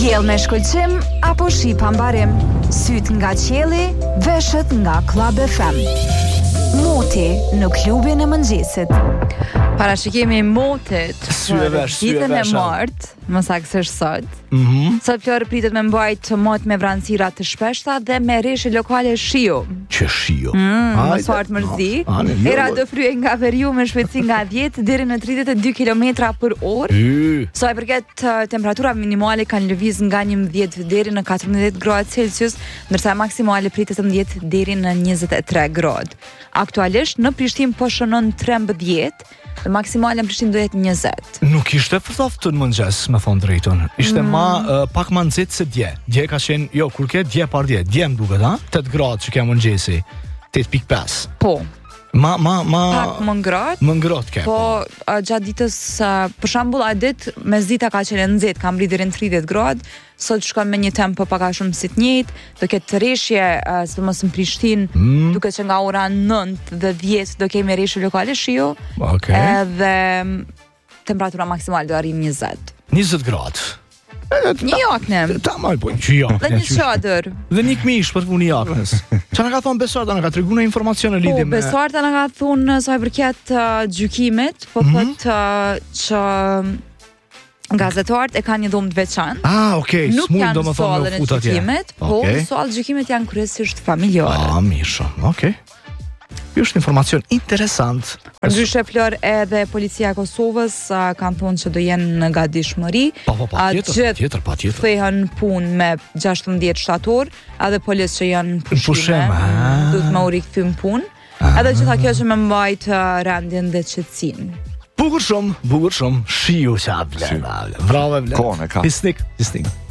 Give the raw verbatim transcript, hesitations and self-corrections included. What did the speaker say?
Diell me shkëlqim apo shi pa mbarim. Syt nga qielli, veshët nga Club F M. Moti në klubin e mëngjesit. Parashikimi i motit Syve vesh, syve ditën e vesh, martë, më saktësisht sot. Mhm. Sot Flori pritet me mbajt mot me vranësira të shpeshta dhe me reshje lokale shiu. Që shio. Mm, Hajde. mos fort mërzi. A, ne, jo, Era mo- do frye nga veriu me shpejtësi nga dhjetë deri në tridhjetë e dy kilometra për orë. Y, Sa i përket uh, temperatura minimale kanë lëviz nga njëmbëdhjetë deri në katërmbëdhjetë gradë Celsius, ndërsa e maksimale pritet njëmbëdhjetë deri në njëzet e tre gradë. Aktualisht në Prishtinë po shënon trembëdhjetë, dhe maksimale në Prishtinë do jetë njëzet. nuk ishte fërtoftë në mëngjes, me thonë drejton. Ishte Mm. ma, uh, pak ma nxehtë se dje. Dje ka qenë, jo, kur ke dje par dje, dje më duket, ha? tetë gradë që ke mëngjesi. tetë pikë pesë. Po, Ma, ma, ma... pak më ngrohtë. Më ngrohtë ke. Po, uh, gjatë ditës, uh, për shembull, a ditë mesdita ka qenë nxehtë, ka mbri deri në tridhjetë gradë, sot shkon me një tempo pak a shumë si të njëjtë, do ketë reshje, uh, sidomos në Prishtinë, Mm. duke që nga ora nëntë dhe dhjetë do kemi reshje lokale shiu, Okej. edhe mm, temperatura maksimale do arrijë njëzet. njëzet gradë. Një jakne Ta marrë, po, që jo. dhe një çadër. Dhe një këmish për punë jaknës. Që na ka thonë Besarta, na ka treguar në informacion në Po, lidhje me... Besarta na ka thunë sa i përket uh, gjykimit, po thotë uh, që gazetarët e kanë një dhumë të veçantë. Ah, okej, Nuk s'mund janë do më thonë suallet me e fut atje. gjykimit, po Okej. suallet e gjykimit janë kryesisht familjare. Ah, mirë shumë, okej. Kjo është informacion interesant. Ndryshe Flor edhe policia e Kosovës uh, kanë thonë që do jenë në gatishmëri. Pa, pa, pa, A tjetër, gjithë tjetër, pa tjetër. Kthehen punë me gjashtëmbëdhjetë shtator, edhe policë që janë në pushime, pushim, ah. duhet me u rikthym punë. Edhe gjitha kjo që me mbajt uh, rendin dhe qetësinë. Bukur shumë, bukur shumë. Shiu që a vlen. Bravo, vlen. Kohën e ka. Pisnik, pisnik.